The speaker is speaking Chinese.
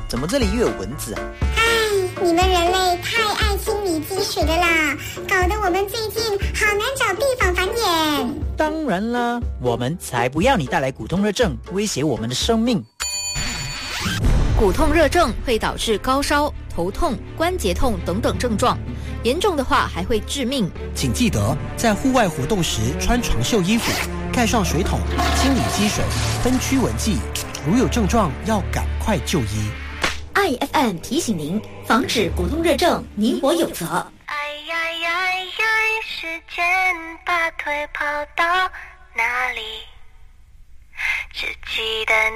怎么这里又有蚊子啊？ 你们人类太爱清理积水的啦，搞得我们最近好难找地方繁衍。 当然啦，我们才不要你带来骨痛热症，威胁我们的生命。 骨痛热症会导致高烧、头痛、关节痛等等症状，严重的话还会致命。 请记得在户外活动时穿长袖衣服，盖上水桶，清理积水，分驱蚊剂。如有症状，要赶快就医。 IFM 提醒您，防止骨痛热症，你我有责。 时间把腿跑到哪里？只记得